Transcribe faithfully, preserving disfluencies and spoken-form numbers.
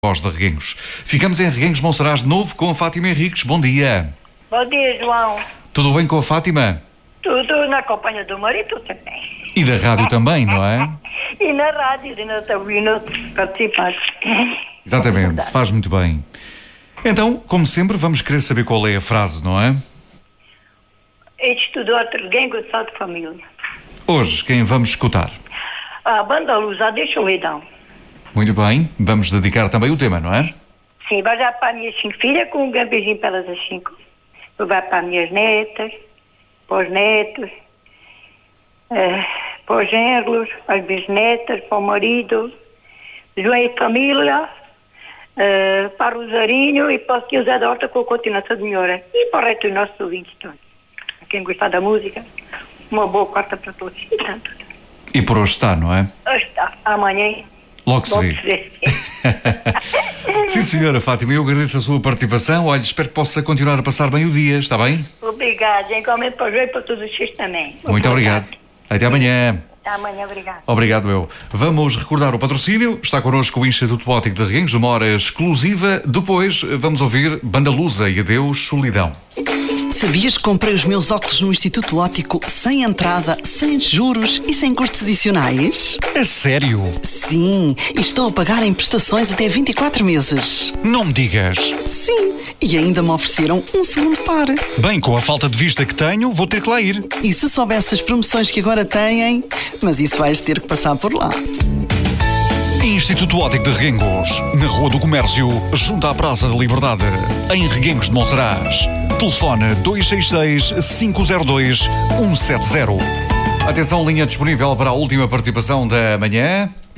Voz de Reguengos. Ficamos em Reguengos Monsaraz de novo com a Fátima Henriques. Bom dia. Bom dia, João. Tudo bem com a Fátima? Tudo na companhia do marido também. E da rádio também, não é? E na rádio, e na ouvindo participantes. Exatamente, se faz muito bem. Então, como sempre, vamos querer saber qual é a frase, não é? Este estudou a Reguengos Só de Família. Hoje, quem vamos escutar? A banda Luz, a deixa o redão. Muito bem, vamos dedicar também o tema, não é? Sim, vai já para as minhas cinco filhas, com um grande beijinho para elas as cinco. Vai para as minhas netas, para os netos, eh, para os genros, para as bisnetas, para o marido, João e família, eh, para o Rosarinho e para o tio Zé da Horta com a continuação de melhora. E para o resto dos nossos ouvintes todos. A quem gostar da música, uma boa quarta para todos. E tanto. E por hoje está, não é? Hoje está, amanhã. Logo se vê. vê. Sim, senhora Fátima, eu agradeço a sua participação. Olha, espero que possa continuar a passar bem o dia, está bem? Obrigada, igualmente para o João e para todos os filhos também. Muito obrigado. Até amanhã. Até amanhã, obrigado. Obrigado, eu. Vamos recordar o patrocínio. Está connosco o Instituto Óptico de Reguengos, uma hora exclusiva. Depois vamos ouvir Banda Lusa e Adeus Solidão. Sabias que comprei os meus óculos no Instituto Óptico sem entrada, sem juros e sem custos adicionais? É sério? Sim, e estou a pagar em prestações até vinte e quatro meses. Não me digas. Sim, e ainda me ofereceram um segundo par. Bem, com a falta de vista que tenho, vou ter que lá ir. E se soubesse as promoções que agora têm, mas isso vais ter que passar por lá. Instituto Óptico de Reguengos, na Rua do Comércio, junto à Praça da Liberdade, em Reguengos de Monsaraz. Telefone dois seis seis, cinco zero dois, um sete zero. Atenção, linha disponível para a última participação da manhã.